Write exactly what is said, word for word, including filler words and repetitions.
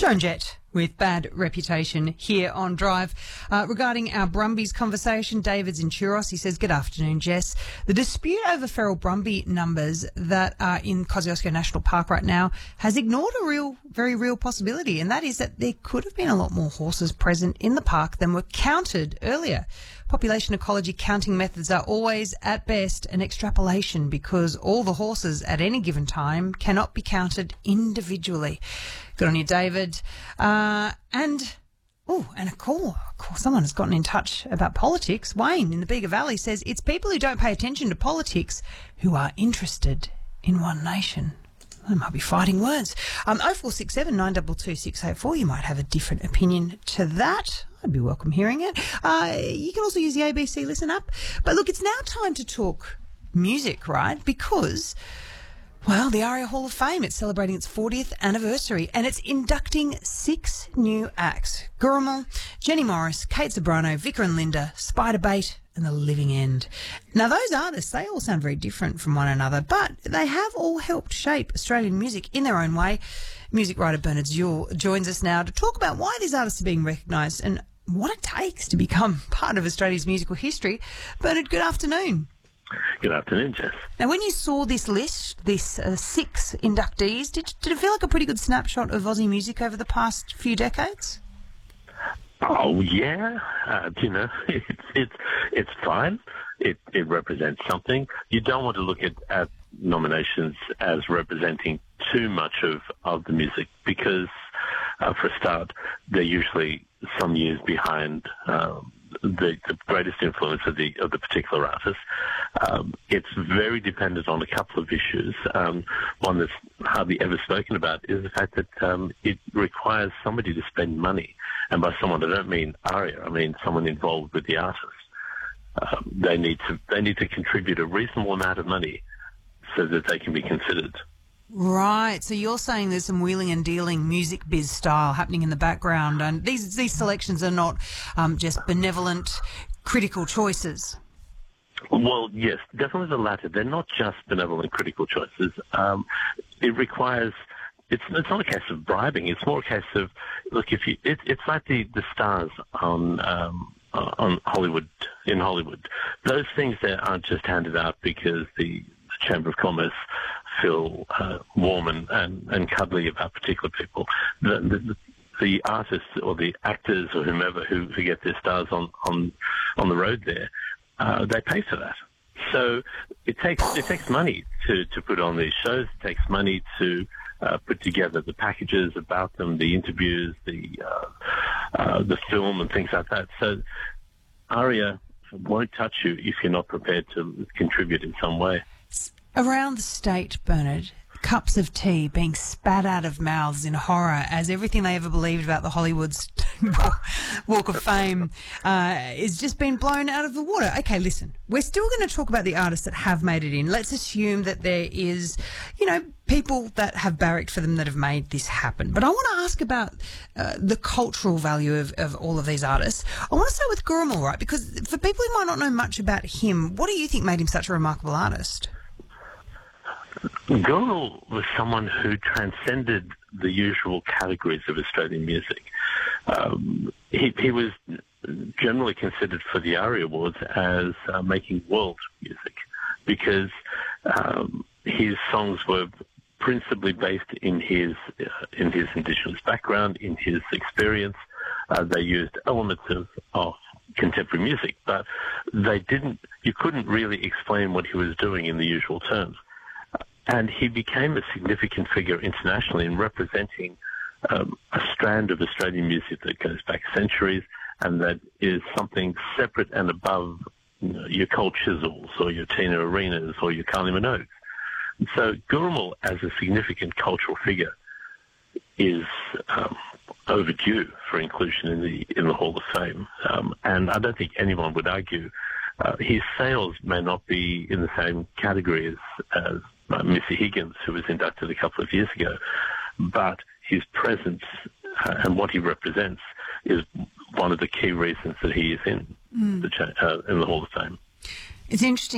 Joan Jett with Bad Reputation here on Drive. Uh, regarding our Brumbies conversation, David's in Churros. He says, good afternoon, Jess. The dispute over feral Brumby numbers that are in Kosciuszko National Park right now has ignored a real, very real possibility, and that is that there could have been a lot more horses present in the park than were counted earlier. Population ecology counting methods are always, at best, an extrapolation because all the horses at any given time cannot be counted individually. Good on you, David. Uh, and, oh, and a call. Of course, someone has gotten in touch about politics. Wayne in the Bega Valley says it's people who don't pay attention to politics who are interested in One Nation. They might be fighting words. Um, oh four six seven, nine two two, six eight four. You might have a different opinion to that. I'd be welcome hearing it. Uh, you can also use the A B C Listen app. But look, it's now time to talk music, right? Because, well, the ARIA Hall of Fame, it's celebrating its fortieth anniversary and it's inducting six new acts. Gurrumul, Jenny Morris, Kate Zebrano, Vicar and Linda, Spiderbait and The Living End. Now, those artists, they all sound very different from one another, but they have all helped shape Australian music in their own way. Music writer Bernard Zuehl joins us now to talk about why these artists are being recognised and what it takes to become part of Australia's musical history. Bernard, good afternoon. Good afternoon, Jess. Now, when you saw this list, this uh, six inductees, did, did it feel like a pretty good snapshot of Aussie music over the past few decades? Oh, yeah. Uh, you know, it's it's it's fine. It it represents something. You don't want to look at, at nominations as representing too much of, of the music because, uh, for a start, they're usually some years behind um, the, the greatest influence of the of the particular artist. Um, it's very dependent on a couple of issues. Um, one that's hardly ever spoken about is the fact that um, it requires somebody to spend money. And by someone, I don't mean ARIA. I mean someone involved with the artist. Um, they need to they need to contribute a reasonable amount of money so that they can be considered. Right. So you're saying there's some wheeling and dealing music biz style happening in the background, and these these selections are not um, just benevolent, critical choices. Well, yes, definitely the latter. They're not just benevolent, critical choices. Um, it requires. It's it's not a case of bribing. It's more a case of look. If you, it, it's like the the stars on um, on Hollywood in Hollywood. Those things there aren't just handed out because the, the Chamber of Commerce feel uh, warm and, and, and cuddly about particular people. The, the, the artists or the actors or whomever who, who get their stars on on on the road there, uh, they pay for that. So it takes it takes money to to put on these shows. It takes money to Uh, put together the packages about them, the interviews, the uh, uh, the film and things like that. So ARIA won't touch you if you're not prepared to contribute in some way. Around the state, Bernard, cups of tea being spat out of mouths in horror as everything they ever believed about the Hollywood's Walk of Fame uh, is just been blown out of the water. Okay, listen, we're still going to talk about the artists that have made it in. Let's assume that there is, you know, people that have barracked for them that have made this happen. But I want to ask about uh, the cultural value of, of all of these artists. I want to start with Gurrumul, right? Because for people who might not know much about him, what do you think made him such a remarkable artist? Gurrumul was someone who transcended the usual categories of Australian music. Um, he, he was generally considered for the ARIA Awards as uh, making world music because um, his songs were principally based in his uh, in his Indigenous background, in his experience. Uh, they used elements of, of contemporary music, but they didn't. You couldn't really explain what he was doing in the usual terms. And he became a significant figure internationally in representing um, a strand of Australian music that goes back centuries and that is something separate and above you know, your Cold Chisels or your Tina Arenas or your Kylie Minogue. And so Gurrumul, as a significant cultural figure, is um, overdue for inclusion in the in the Hall of Fame. Um, and I don't think anyone would argue uh, his sales may not be in the same category as, as Uh, Missy Higgins, who was inducted a couple of years ago, but his presence uh, and what he represents is one of the key reasons that he is in mm. the uh, in the Hall of Fame. It's interesting.